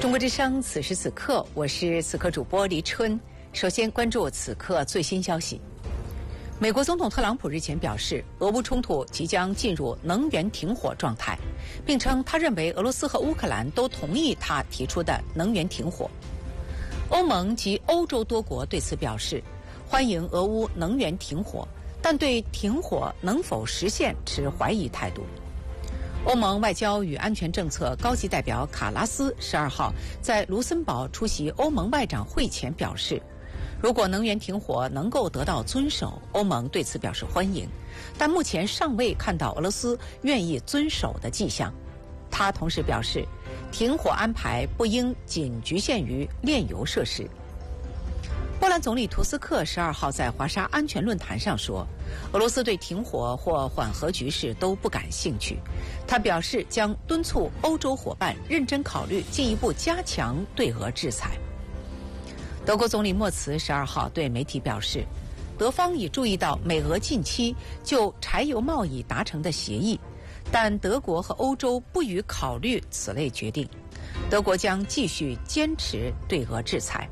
中国之声，此时此刻，我是此刻主播黎春。首先关注此刻最新消息。美国总统特朗普日前表示，俄乌冲突即将进入能源停火状态，并称他认为俄罗斯和乌克兰都同意他提出的能源停火。欧盟及欧洲多国对此表示，欢迎俄乌能源停火，但对停火能否实现持怀疑态度。欧盟外交与安全政策高级代表卡拉斯12号在卢森堡出席欧盟外长会前表示，如果能源停火能够得到遵守，欧盟对此表示欢迎，但目前尚未看到俄罗斯愿意遵守的迹象。他同时表示，停火安排不应仅局限于炼油设施。波兰总理图斯克12号在华沙安全论坛上说，俄罗斯对停火或缓和局势都不感兴趣。他表示将敦促欧洲伙伴认真考虑进一步加强对俄制裁。德国总理默茨12号对媒体表示，德方已注意到美俄近期就柴油贸易达成的协议，但德国和欧洲不予考虑此类决定。德国将继续坚持对俄制裁。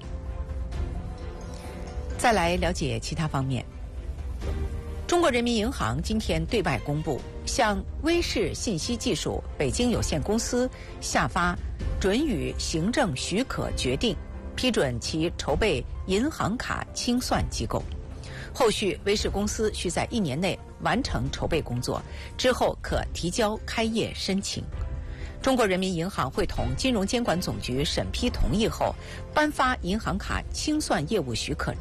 再来了解其他方面。中国人民银行今天对外公布，向威视信息技术北京有限公司下发准予行政许可决定，批准其筹备银行卡清算机构。后续威视公司需在1年内完成筹备工作，之后可提交开业申请。中国人民银行会同金融监管总局审批同意后，颁发银行卡清算业务许可